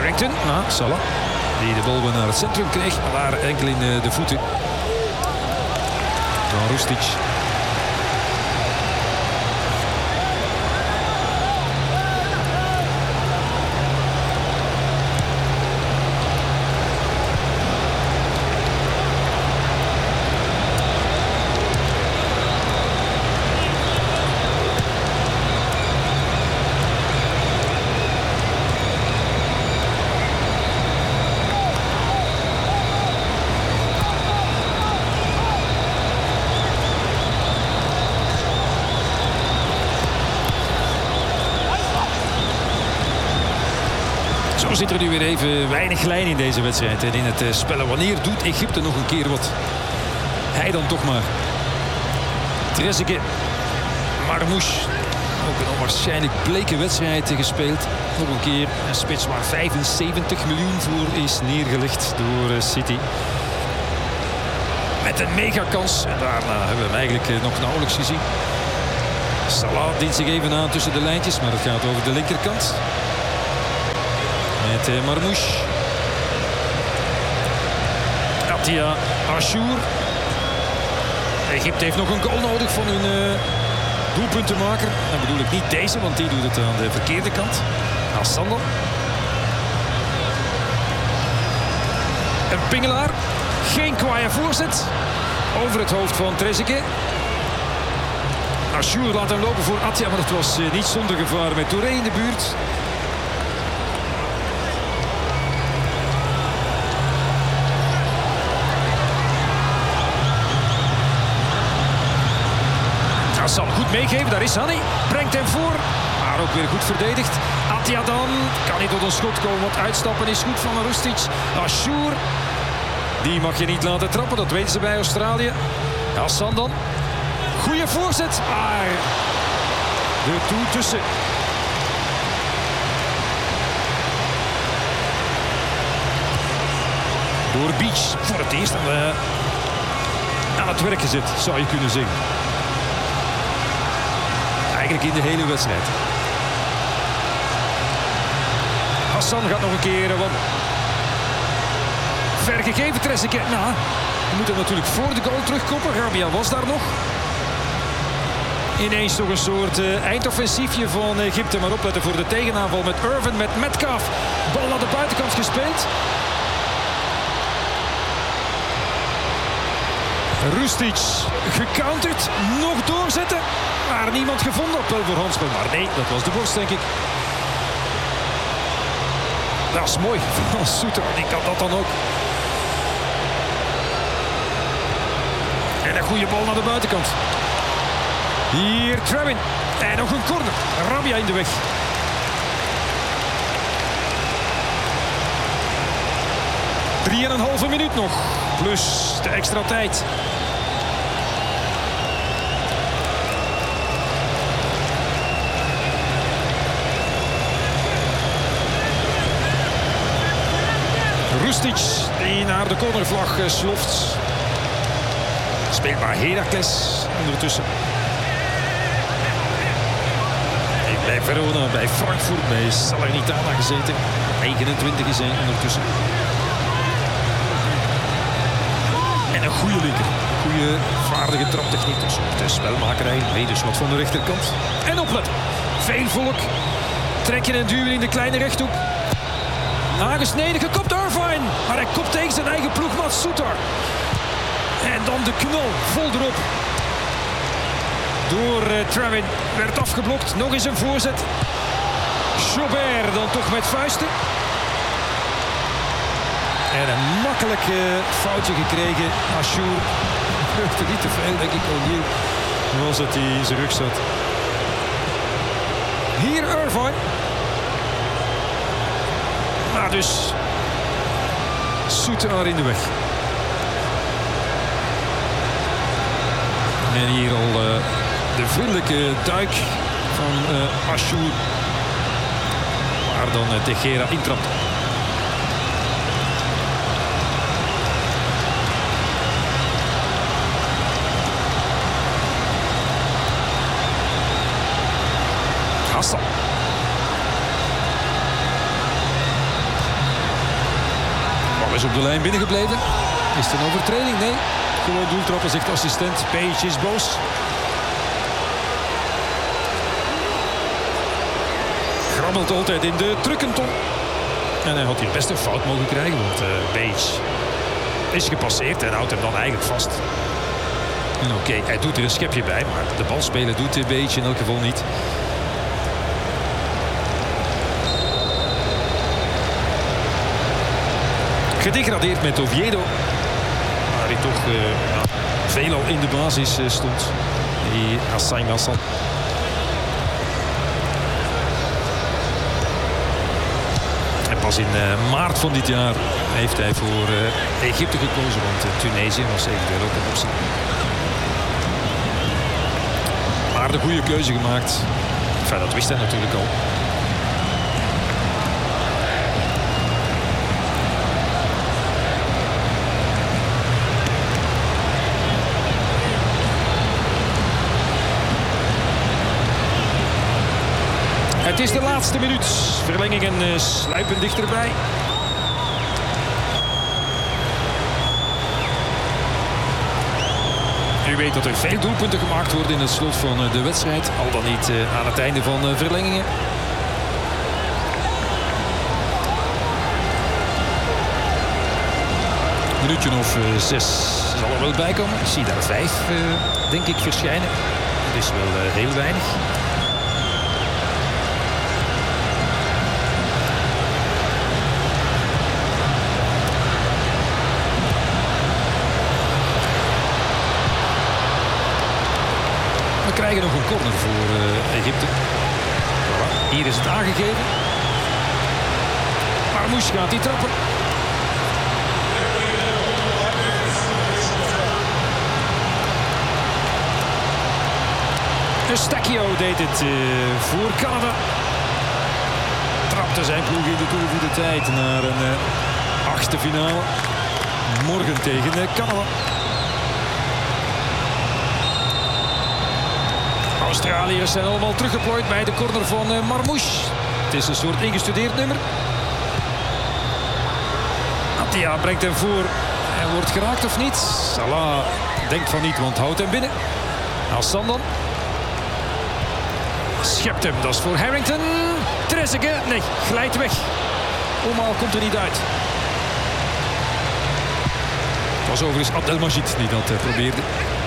Frankton, Salah. Die de bal naar het centrum kreeg, maar daar enkel in de voeten van Rustic. Zo zit er nu weer even weinig lijn in deze wedstrijd. En in het spel. Wanneer doet Egypte nog een keer wat? Hij dan toch maar. Trezeguet. Marmouche. Ook een onwaarschijnlijk bleke wedstrijd gespeeld. Nog een keer een spits waar 75 miljoen voor is neergelegd door City. Met een megakans. En daarna hebben we hem eigenlijk nog nauwelijks gezien. Salah dient zich even aan tussen de lijntjes. Maar het gaat over de linkerkant. Met Marmouche. Atia Achour. Egypte heeft nog een goal nodig van hun doelpuntenmaker. Dan bedoel ik niet deze, want die doet het aan de verkeerde kant. Hassan. Een pingelaar. Geen kwaaie voorzet. Over het hoofd van Trezeguet. Achour laat hem lopen voor Atia, maar het was niet zonder gevaar met Touré in de buurt. Zal goed meegeven, daar is Hani. Brengt hem voor, maar ook weer goed verdedigd. Atia dan, kan niet tot een schot komen, want uitstappen is goed van Rustic. Achour, die mag je niet laten trappen, dat weten ze bij Australië. Hassan dan, goede voorzet, maar de toe tussen. Door Beach voor het eerst aan het werk gezet, zou je kunnen zeggen. Eigenlijk in de hele wedstrijd. Hassan gaat nog een keer wandelen. Ver gegeven Trezeguet. Je moet hem natuurlijk voor de goal terugkoppen. Rabia was daar nog. Ineens toch een soort eindoffensiefje van Egypte. Maar opletten voor de tegenaanval met Irvin, met Metcalf. Bal naar de buitenkant gespeeld. Rustic gecounterd. Nog doorzetten. Maar niemand gevonden op wel voor handspel. Maar nee, dat was de borst, denk ik. Dat is mooi van Soeter. Die kan dat dan ook. En een goede bal naar de buitenkant. Hier Trevin. En nog een corner. Rabia in de weg. Drieënhalve minuut nog. Plus de extra tijd. Rustic die naar de cornervlag sloft. Speelt maar Heracles ondertussen. Bij Verona, bij Frankfurt, bij Salernitana gezeten. 29 is hij ondertussen. En een goede linker. Goede, vaardige traptechniek. Dus op de spelmakerij. Nee, dus wat van de rechterkant. En opletten. Veel volk. Trekken en duwen in de kleine rechthoek. Aangesneden, gekopt Irvine. Maar hij kopt tegen zijn eigen ploegmaat Soetar. En dan de knal, vol erop. Door Trevin. Werd afgeblokt. Nog eens een voorzet. Jobert dan toch met vuisten. En een makkelijk foutje gekregen. Achour. Vreugde niet te veel, denk ik. O'Neal was het die in zijn rug zat. Hier Irvine. Maar dus Soetar in de weg. En hier al de vriendelijke duik van Achour. Waar dan Teixeira intrapt. Hassan. is op de lijn binnengebleven. Is het een overtreding? Nee. Gewoon doeltrappen, zegt de assistent. Page is boos. Grammelt altijd in de trucenton. En hij had hier best een fout mogen krijgen, want Page is gepasseerd en houdt hem dan eigenlijk vast. En oké, hij doet er een schepje bij, maar de bal spelen doet de Page in elk geval niet. Gedegradeerd met Oviedo. Waar hij toch veelal in de basis stond. Die Hassan Hassan. En pas in maart van dit jaar heeft hij voor Egypte gekozen. Want Tunesië was eventueel ook een optie. Maar de goede keuze gemaakt. Enfin, dat wist hij natuurlijk al. Het is de laatste minuut. Verlengingen sluipen dichterbij. U weet dat er veel doelpunten gemaakt worden in het slot van de wedstrijd. Al dan niet aan het einde van verlengingen. Een minuutje of 6 zal er wel bij komen. Ik zie daar 5 denk ik verschijnen. Dat is wel heel weinig. We krijgen nog een corner voor Egypte. Voilà, hier is het aangegeven. Marmouche gaat die trappen. Eustachio deed het voor Canada. Trapte zijn ploeg in de toegevoegde tijd naar een 8e finale. Morgen tegen Canada. Australiërs zijn allemaal teruggeplooid bij de corner van Marmouche. Het is een soort ingestudeerd nummer. Attia brengt hem voor. Hij wordt geraakt of niet? Salah denkt van niet, want houdt hem binnen. Hassan dan. Schept hem, dat is voor Harrington. Trezeguet, nee, glijdt weg. Omal komt er niet uit. Het was overigens Abdelmajid die dat probeerde.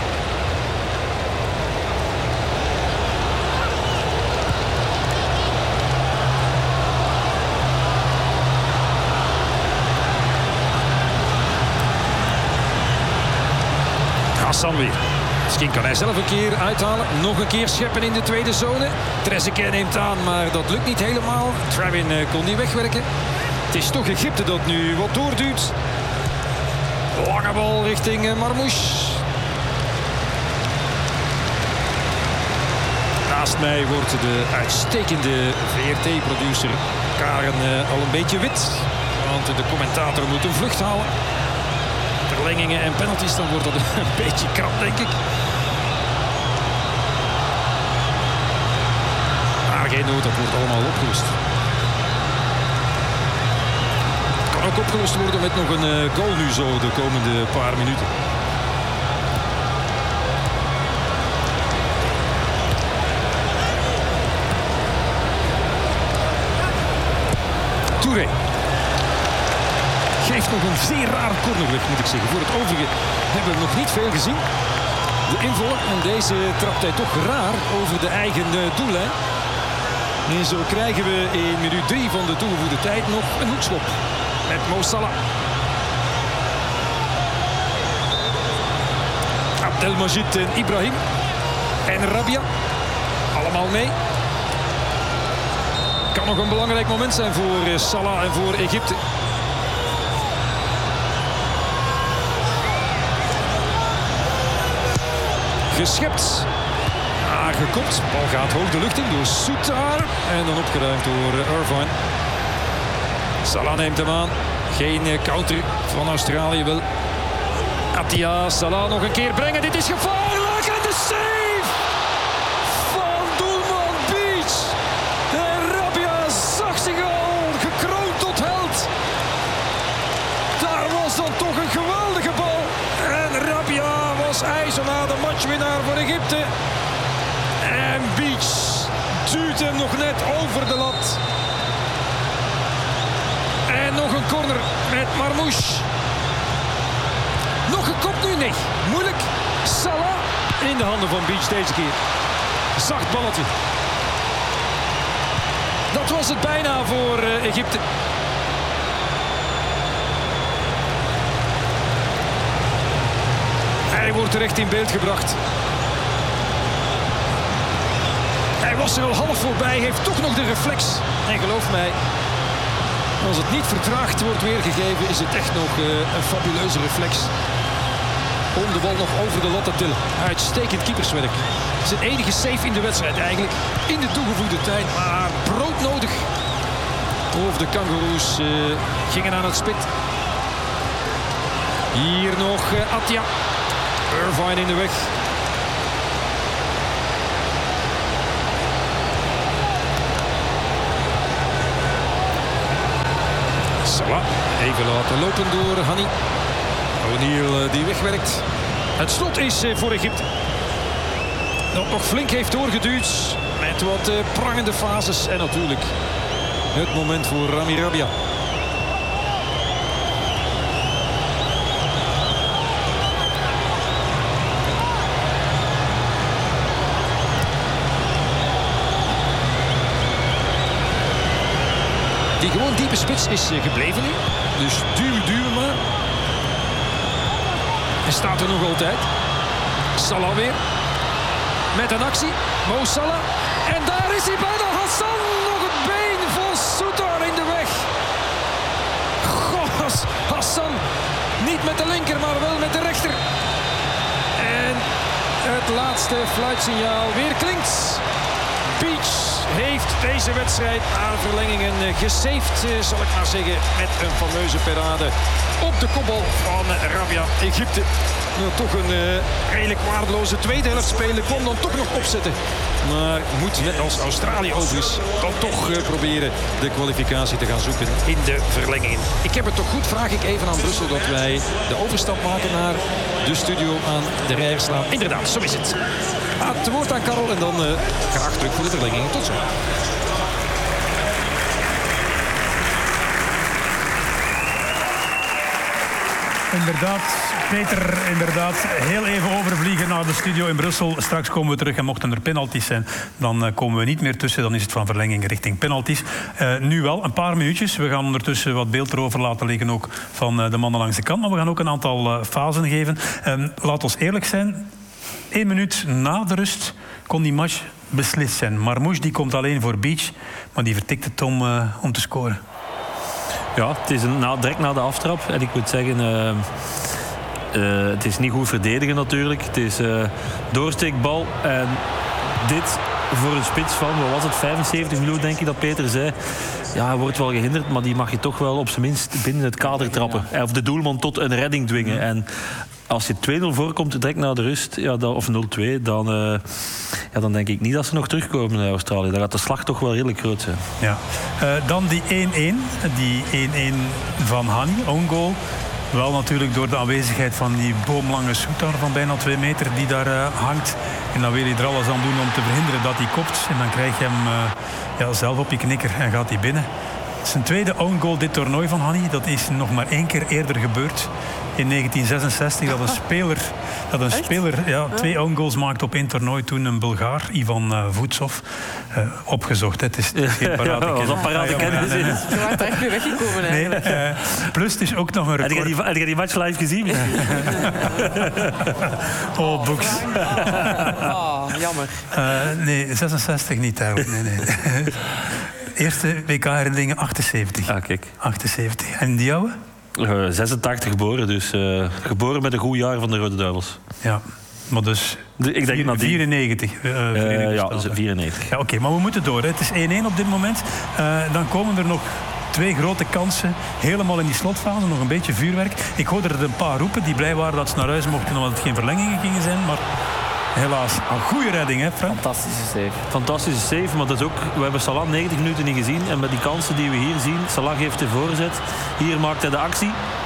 Hassan weer. Misschien kan hij zelf een keer uithalen. Nog een keer scheppen in de tweede zone. Trezeguet neemt aan, maar dat lukt niet helemaal. Travin kon die wegwerken. Het is toch Egypte dat nu wat doorduwt. Lange bal richting Marmouche. Naast mij wordt de uitstekende VRT-producer Karen al een beetje wit. Want de commentator moet een vlucht halen. Verlengingen en penalties, dan wordt dat een beetje krap, denk ik. Maar geen nood, dat wordt allemaal opgelost. Het kan ook opgelost worden met nog een goal nu zo de komende paar minuten. Touré. Geeft nog een zeer raar cornerweg, moet ik zeggen. Voor het overige hebben we nog niet veel gezien. De invaller, en deze trapt hij toch raar over de eigen doellijn. En zo krijgen we in minuut 3 van de toegevoegde tijd nog een hoekschop. Met Mo Salah. Abdelmajid en Ibrahim. En Rabia. Allemaal mee. Kan nog een belangrijk moment zijn voor Salah en voor Egypte. Geschept. Aangekopt. De bal gaat hoog de lucht in door Soutar. En dan opgeruimd door Irvine. Salah neemt hem aan. Geen counter van Australië wel. Attia, Salah nog een keer brengen. Dit is gevaarlijk. En de save van doelman Beach. En Rabia zag zich al gekroond tot held. Daar Egypte. En Beach duwt hem nog net over de lat. En nog een corner met Marmouche. Nog gekopt nu? Nee. Moeilijk. Salah in de handen van Beach deze keer. Zacht balletje. Dat was het bijna voor Egypte. Hij wordt terecht in beeld gebracht. Hij was er al half voorbij, heeft toch nog de reflex. En geloof mij, als het niet vertraagd wordt weergegeven, is het echt nog een fabuleuze reflex. Om de bal nog over de lat te tillen. Uitstekend keeperswerk. Zijn enige save in de wedstrijd eigenlijk. In de toegevoegde tijd, maar broodnodig. Of de Kangaroes gingen aan het spit. Hier nog Attia. Irvine in de weg. Salah even laten lopen door Hani. O'Neal die wegwerkt. Het slot is voor Egypte. Dat nog flink heeft doorgeduwd. Met wat prangende fases. En natuurlijk het moment voor Rami Rabia. Die gewoon diepe spits is gebleven nu. Dus duwen maar. En staat er nog altijd. Salah weer. Met een actie. Mo Salah. En daar is hij bijna. Hassan. Nog het been van Soutar in de weg. Goh, Hassan. Niet met de linker, maar wel met de rechter. En het laatste fluitsignaal weer klinkt. Beach heeft deze wedstrijd aan verlengingen gesaved, zal ik maar zeggen, met een fameuze parade op de kopbal van Rabia. Egypte, toch een redelijk waardeloze tweede helft spelen, kon dan toch nog opzetten. Maar moet net als Australië overigens dan toch proberen de kwalificatie te gaan zoeken in de verlengingen. Ik heb het toch goed, vraag ik even aan Brussel, dat wij de overstap maken naar de studio aan de Rijkslaan. Inderdaad, zo is het. Het woord aan Karel en dan graag terug voor de verlenging. Tot zo. Inderdaad, Peter, inderdaad. Heel even overvliegen naar de studio in Brussel. Straks komen we terug en mochten er penalties zijn, dan komen we niet meer tussen. Dan is het van verlenging richting penalties. Nu wel, een paar minuutjes. We gaan ondertussen wat beeld erover laten liggen ook van de mannen langs de kant. Maar we gaan ook een aantal fasen geven. Laat ons eerlijk zijn. 1 minuut na de rust kon die match beslist zijn. Marmouche die komt alleen voor Beach, maar die vertikt het om te scoren. Ja, het is direct na de aftrap. En ik moet zeggen, het is niet goed verdedigen natuurlijk. Het is doorsteekbal. En dit voor een spits van, wat was het, 75 miljoen denk ik dat Peter zei. Ja, hij wordt wel gehinderd, maar die mag je toch wel op zijn minst binnen het kader trappen. Of de doelman tot een redding dwingen. En als je 2-0 voorkomt direct na de rust, of 0-2, dan denk ik niet dat ze nog terugkomen naar Australië. Dan gaat de slag toch wel redelijk groot zijn. Ja. Dan die 1-1. Die 1-1 van Hani, own goal. Wel natuurlijk door de aanwezigheid van die boomlange Soutar van bijna 2 meter die daar hangt. En dan wil je er alles aan doen om te verhinderen dat hij kopt. En dan krijg je hem zelf op je knikker en gaat hij binnen. Zijn tweede own goal dit toernooi van Hani, dat is nog maar 1 keer eerder gebeurd. In 1966 dat een speler 2 own goals maakte op 1 toernooi. Toen een Bulgaar, Ivan Vutsov, opgezocht. Het is geen parate kennis. Je was echt weer weggekomen eigenlijk. Nee, plus het is ook nog een record. Heb je die match live gezien? Oh, Boeks. Jammer. Nee, 66 niet eigenlijk. Nee. Eerste WK-herinneringen 78. Ah, kijk. 78. En die jouwe? 86 geboren, dus geboren met een goed jaar van de Rode Duivels. Ja, maar dus ik denk 94. Ja, 94. Ja, oké, maar we moeten door. Hè. Het is 1-1 op dit moment. Dan komen er nog 2 grote kansen. Helemaal in die slotfase, nog een beetje vuurwerk. Ik hoorde er een paar roepen die blij waren dat ze naar huis mochten omdat het geen verlengingen gingen zijn, maar helaas, een goede redding, hè, Frank? Fantastische save, maar dat is ook, we hebben Salah 90 minuten niet gezien. En met die kansen die we hier zien, Salah geeft de voorzet. Hier maakt hij de actie.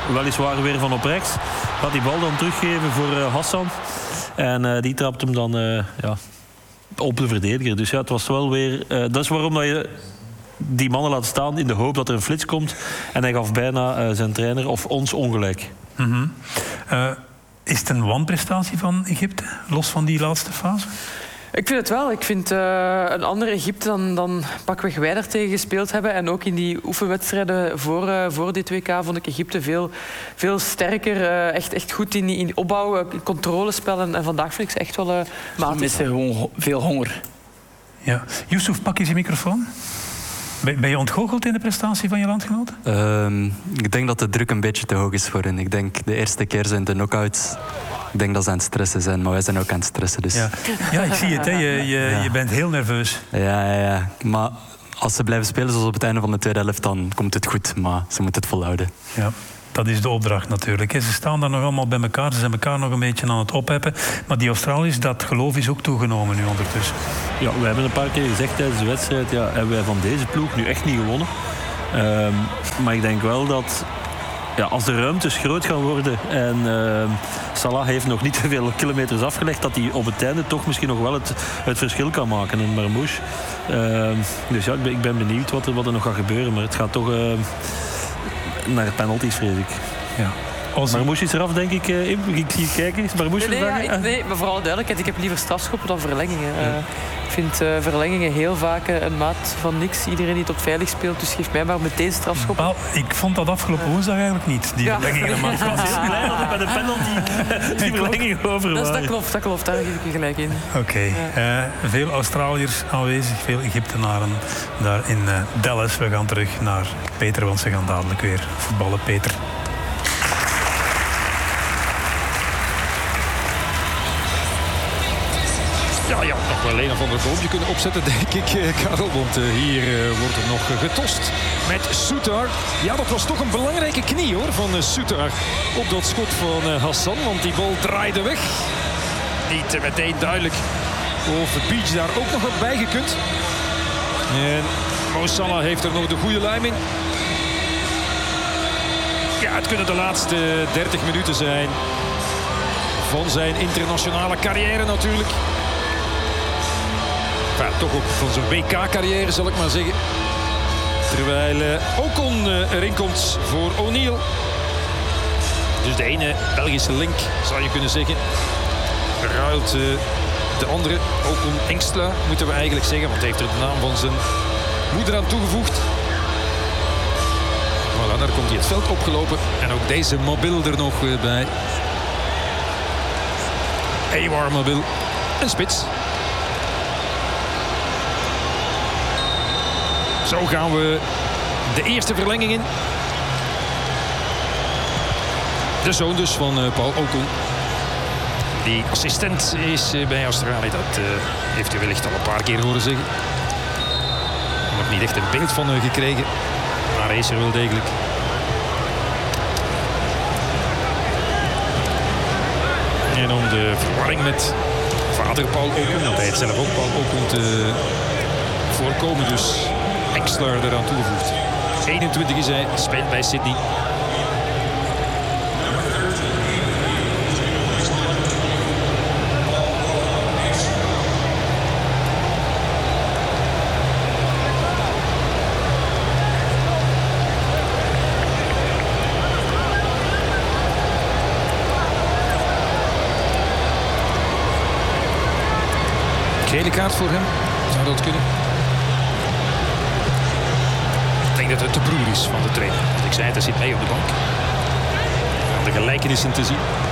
weliswaar weer van op rechts. Gaat die bal dan teruggeven voor Hassan. En die trapt hem dan op de verdediger. Dus ja, het was wel weer... dat is waarom dat je die mannen laat staan in de hoop dat er een flits komt. En hij gaf bijna zijn trainer of ons ongelijk. Mm-hmm. Is het een wanprestatie van Egypte, los van die laatste fase? Ik vind het wel. Ik vind een ander Egypte dan pakweg wij er tegen gespeeld hebben. En ook in die oefenwedstrijden voor dit WK vond ik Egypte veel sterker. Echt goed in opbouw, controlespel. En vandaag vind ik ze echt wel matig. Met gewoon veel honger. Ja. Yusuf, pak eens je microfoon. Ben je ontgoocheld in de prestatie van je landgenoten? Ik denk dat de druk een beetje te hoog is voor hen. Ik denk de eerste keer zijn de knockouts. Ik denk dat ze aan het stressen zijn, maar wij zijn ook aan het stressen. Dus. Ja, ik zie het. Hè. Je bent heel nerveus. Ja. Maar als ze blijven spelen zoals op het einde van de tweede helft, dan komt het goed. Maar ze moeten het volhouden. Ja. Dat is de opdracht natuurlijk. Ze staan daar nog allemaal bij elkaar. Ze zijn elkaar nog een beetje aan het opheffen. Maar die Australiërs, dat geloof is ook toegenomen nu ondertussen. Ja, we hebben een paar keer gezegd tijdens de wedstrijd... Ja, hebben wij van deze ploeg nu echt niet gewonnen. Maar ik denk wel dat... Ja, als de ruimtes groot gaan worden en Salah heeft nog niet te veel kilometers afgelegd, dat hij op het einde toch misschien nog wel het verschil kan maken. En Marmouche. Dus ja, ik ben benieuwd wat er nog gaat gebeuren. Maar het gaat toch naar de penalties, vrees ik. Ja. Marmouche is eraf, denk ik. Ik zie je kijken. Is Marmouche nee, maar vooral duidelijkheid. Ik heb liever strafschoppen dan verlengingen. Ik vind verlengingen heel vaak een maat van niks. Iedereen die tot veilig speelt, dus geef mij maar meteen strafschoppen. Ik vond dat afgelopen woensdag eigenlijk niet. Die verlengingen. Ik was heel blij dat bij de penalty die verlengingen over waren. Dat klopt. Daar geef ik je gelijk in. Oké. Veel Australiërs aanwezig, veel Egyptenaren daar in Dallas. We gaan terug naar Peter, want ze gaan dadelijk weer voetballen. Peter. Ja, nog wel een of ander boompje kunnen opzetten, denk ik, Karel. Want hier wordt er nog getost met Soutar. Ja, dat was toch een belangrijke knie, hoor, van Soutar op dat schot van Hassan. Want die bal draaide weg. Niet meteen duidelijk of Beach daar ook nog wat bij gekund. En Mo Salah heeft er nog de goede lijm in. Ja, het kunnen de laatste 30 minuten zijn van zijn internationale carrière natuurlijk. Enfin, toch ook van zijn WK-carrière, zal ik maar zeggen. Terwijl Ocon erin komt voor O'Neill. Dus de ene Belgische link, zou je kunnen zeggen, ruilt de andere. Ocon Engstra, moeten we eigenlijk zeggen. Want hij heeft er de naam van zijn moeder aan toegevoegd. Voilà, daar komt hij het veld opgelopen. En ook deze mobiel er nog bij. Awar mobiel. Een spits. Zo gaan we de eerste verlenging in. De zoon dus van Paul Ocon. Die assistent is bij Australië. Dat heeft u wellicht al een paar keer horen zeggen. Nog niet echt een beeld van gekregen. Maar hij is er wel degelijk. En om de verwarring met vader Paul Ocon, want hij heeft zelf ook Paul Ocon te voorkomen. Dus Exler eraan toegevoegd. 21 is hij, speelt bij Sydney. Gele kaart voor hem, zou dat kunnen? Ik denk dat het de broer is van de trainer. Want ik zei het, hij zit mee op de bank. Om de gelijkenissen te zien.